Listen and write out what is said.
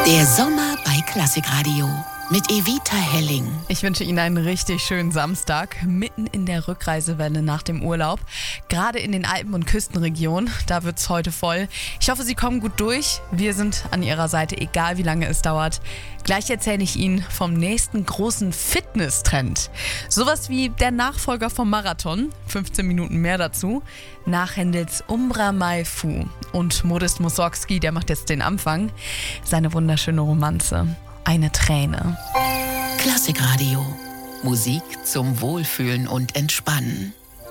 Der Sommer bei Klassikradio mit Evita Helling. Ich wünsche Ihnen einen richtig schönen Samstag, mitten in der Rückreisewelle nach dem Urlaub. Gerade in den Alpen- und Küstenregionen, da wird's heute voll. Ich hoffe, Sie kommen gut durch. Wir sind an Ihrer Seite, egal wie lange es dauert. Gleich erzähle ich Ihnen vom nächsten großen Fitness-Trend. Sowas wie der Nachfolger vom Marathon, 15 Minuten mehr dazu. Nach Händels Umbra Mai Fu. Und Modest Mussorgsky, der macht jetzt den Anfang. Seine wunderschöne Romanze. Eine Träne. Klassikradio. Musik zum Wohlfühlen und Entspannen.